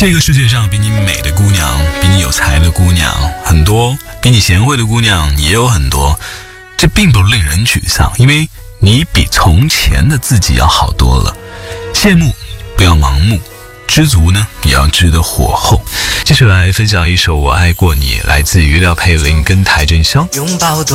这个世界上比你美的姑娘，比你有才的姑娘很多，比你贤惠的姑娘也有很多，这并不令人沮丧，因为你比从前的自己要好多了。羡慕不要盲目，知足呢也要知得火候。接下来分享一首《我爱过你》，来自于廖佩玲跟邰正宵。 拥抱